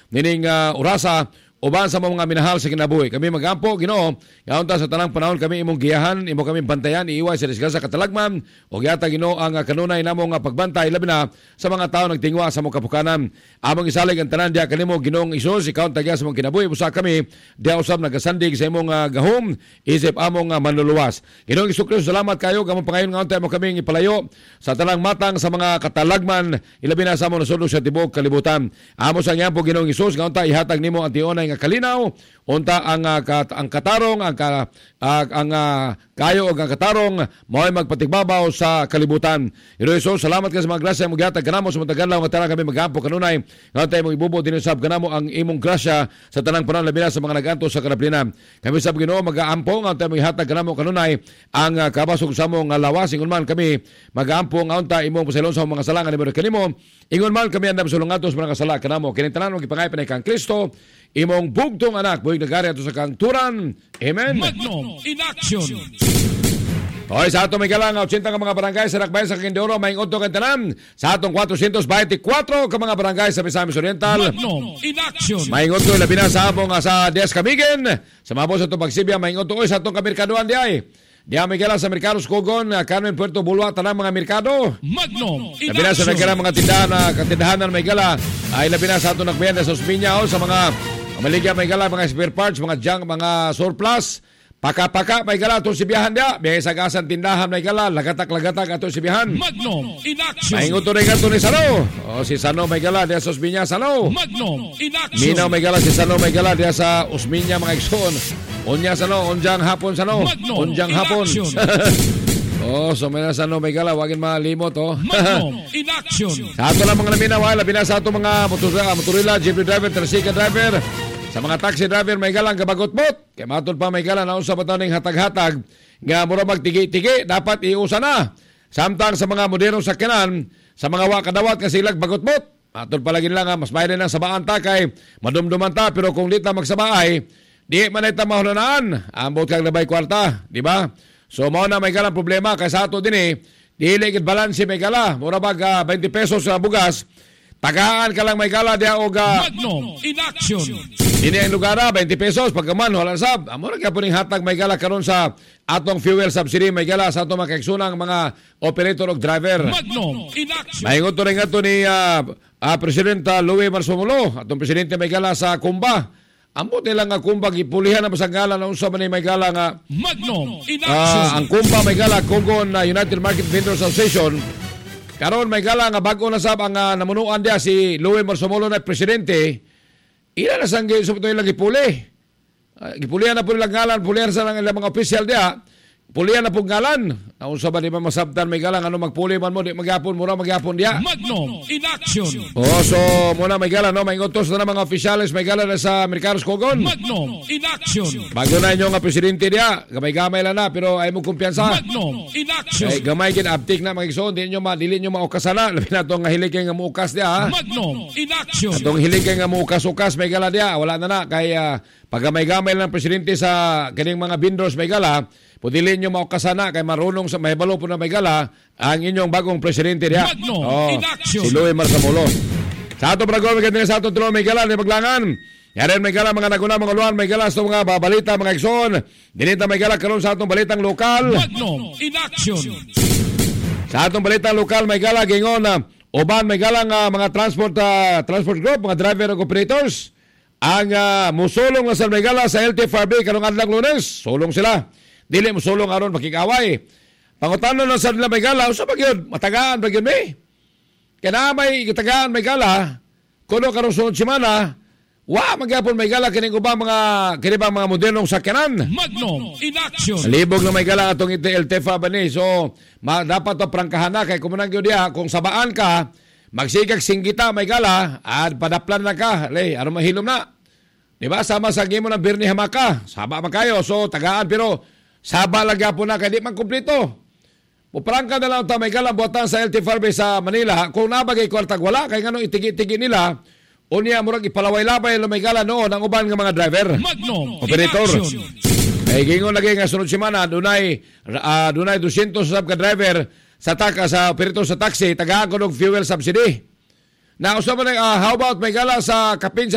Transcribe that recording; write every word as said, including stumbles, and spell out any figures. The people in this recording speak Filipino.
nining uh, orasa uban sa mga minahal sa kinabuhi. Kami magampo, Ginoo, kaunta sa tanang panahon kami imong giyahan, imo kami bantayan, iiway sa disgrasya katalagman, o giyata Ginoo ang kanunay namo nga pagbantay labi na sa mga tao nagtingwa sa mong kapukanan. Among isalig ang tanan diya kanimo Ginoong Isus, ikaw tagya sa mong kinabuhi, busa kami diya usab nagasandig sa imong uh, gahom, isip among uh, manluluwas. Ginoong Jesucristo, salamat kayo gamong pangayon nga unta mo kaming ipalayo sa tanang matang sa mga katalagman, ilabi na sa among nasudlo sa tibuok kalibutan. Amo sa ngayang po Ginoong Isus, nga unta ihatag nimo ang tionay nga kalinaw, unta ang uh, kat, ang katarong, ang ka, uh, ang uh, kayo o ang katarong mao'y magpatigbabaw sa kalibutan. Ginoong Isus, salamat ka sa mga grasya mo gihatag kanamo sa matagalaw nga tanang kami magampo kanunay. Nga untay mo ibubo din sab kanamo ang imong grasya sa tanang panahon labi na sa mga naganto sa kanaplinan. Kami sab Ginoo magaampo nga untay mo ihatag kanamo kanunay ang uh, kabasog sa mo nga lawas ingon man kami magaampo nga unta imong pasalon sa mga salangan ni kanimo. Ingon man kami andam sulungatos mga kasala kanamo kini tanan mo gipangay panay kang Kristo imong bugtong anak buhig nagari ato sa kang turan. Amen. Magnum in action. Hoy, sa ato may galang eighty ka mga barangay sa Nakbayan sa Quindoro, may utto ka tanan sa atong four twenty-four ka mga barangay sa Misamis Oriental. Magnum in action. May utto labi na sa abong sa Diaz Camigen, sa mabo sa itong pagsibya, may utto oy sa atong kamerkaduan di ay. Diya may galang sa Mercados Cogon, Carmen Puerto Bulwa, tanang mga merkado. Magnum in labi na sa action. nagkalang mga tindahan na katindahan na may gala, ay labi na sa atong Nakbayan sa Osminya o sa mga maligya may gala, mga spare parts, mga junk, mga surplus. Paka-paka may gala atong sibiyahan dia. Biyay sa gasan tindahan may gala. Lagatak-lagatak atong sibiyahan. Magnum in action. Mahingot to rin gato ni Sano. O si Sano may gala diya sa Osminya Sano. Magnum in action. Minaw may gala si Sano may gala diya sa Osminya mga ikson. Unya Sano, unjang hapon Sano. Magnum Unjang in hapon. action. Oh, so may na Sano may gala. Wagin malimot oh. Magnum in action. Sa ato lang mga naminaw. Labi na sa ato mga motorila, motorila jeepney driver, tricycle driver. Sa mga taxi driver may galang kabagot-bot. Kaya matod pa may galang na usap ito ng hatag-hatag. Nga mura magtigi-tigi, dapat iusa na. Samtang sa mga modernong sakyanan, sa mga wakadawat kasi ilag bagot-bot. Matod pa lagi lang nga, mas mayroon ng sabaan ta kay madumduman ta. Pero kung di ta magsabaay, di man ita mahunanaan. Ambot kang labay kwarta, di ba? So mao na may galang problema. Kaya sa ato din eh, di iligid balansi may gala. Mura bag uh, twenty pesos sa bugas. Tagaan ka lang may gala diya o ga... Magnum in action. Ini ang lugar na, twenty pesos. Pagkaman, walang sab. Amo na kaya po ning hatag may gala karon sa atong fuel subsidy may gala sa atong mga kaigsunang mga operator o driver. Magnum in action. Mahingot to rin nga to ni uh, uh, President uh, Louie Marsumulo. Atong Presidente may gala sa Kumba. Ambot nila nga Kumba, gipulihan na masangala na unsa man ni may gala nga... Magnum in action. Uh, ang Kumba may gala, Cogon uh, United Market Vendors Association. Karon may gala nga bago na sab ang uh, namunuan dia si Louie Marsumulo na Presidente. Ila na sang subto ilang gipuli. Uh, gipulihan na po nilang ngalan, pulihan sa ilang mga opisyal dia. Pulihan na po ngalan. Ang unsa ba di ba masabtan may galang ano magpuli man mo di magyapon mura magyapon dia. Magnum in action. Oh, so muna may galang no, may utos na mga opisyales may galang na sa Mercados Cogon. Magnum in action. Bago na inyo nga presidente dia, gamay-gamay lang na pero ay mo kumpiyansa. Magnum in action. Ay gamay gid aptik na magigsoon, di nyo ma dili nyo maukasana. Labi na tong hiligay nga muukas dia ha. Magnum in action. Atong hiligay nga muukas-ukas may gala dia, wala na na kay uh, pagamay-gamay lang presidente sa kining mga vendors may gala. Pudilin nyo maukasana kay marunong sa may balo po na may gala ang inyong bagong presidente diya. Magnum oh, in action. si Louie Marsumulo. Sa ato bragol, may ganyan sa ato tulong may gala, may maglangan. Yaren may gala, mga naguna, mga luan, may gala sa mga babalita, mga ikson. Dinita may gala karon sa atong balitang lokal. Magnum in action. Sa atong balitang lokal, may gala, gingon na uban may gala nga mga transport uh, transport group, mga driver and operators. Ang uh, musulong na sa may gala sa L T F R B karong adlang Lunes, sulong sila. Dili mo sulong aron makikaway. Pangutanon na sa nila may gala, usa ba gyud? Matagaan ba gyud may? Kaya na may katagaan may gala, kuno karong sunod semana, wa magyapon may gala kining ubang mga kini ba mga modernong sakyanan. Magnum in action. Libog na may gala atong L T F ba ni. So, ma, dapat to prangkahan na kay kumunang gyud diha kung sabaan ka, magsigag singgita may gala, at padaplan na ka, lay, aron mahilom na. Di ba? Sama sa gimo ng birni hamaka. Saba man kayo. So, tagaan pero saba lang po na kaya di man kumplito. Puprangka na lang ito may galang buwatan sa L T F R B sa Manila. Kung nabagay kwartag wala, kaya nga nung itigi-tigi nila, unya murag ipalaway-labay lumay gala noon ang uban ng mga driver. Magnum operator. in action. Kaya gingon lagi nga sunod semana, dunay, uh, dunay two hundred sab ka driver sa taka sa operator sa taxi, tagaan ko ng fuel subsidy. Na usap na, uh, how about may gala sa kapin sa